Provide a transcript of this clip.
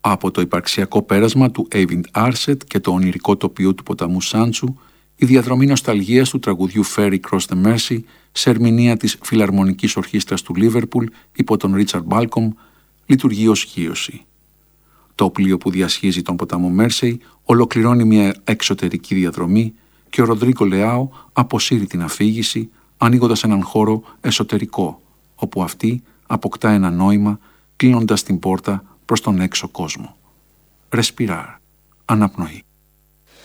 Από το υπαρξιακό πέρασμα του Eyvind Arset και το ονειρικό τοπίο του ποταμού Σάντσου, η διαδρομή νοσταλγίας του τραγουδιού Ferry Cross the Mersey σε ερμηνεία της Φιλαρμονικής Ορχήστρας του Λίβερπουλ υπό τον Ρίτσαρντ Μπάλκομ λειτουργεί ως γύρωση. Το πλοίο που διασχίζει τον ποταμό Μέρσεϊ ολοκληρώνει μια εξωτερική διαδρομή και ο Ροντρίγκο Λεάο αποσύρει την αφήγηση, ανοίγοντας έναν χώρο εσωτερικό, όπου αυτή αποκτά ένα νόημα, κλείνοντας την πόρτα προς τον έξω κόσμο. Respirar, αναπνοή.